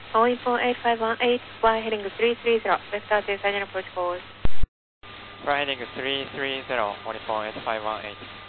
Boeing 8518, fly heading 330, vector to Sajana approach course. Fly heading 330, Honeypon 8518.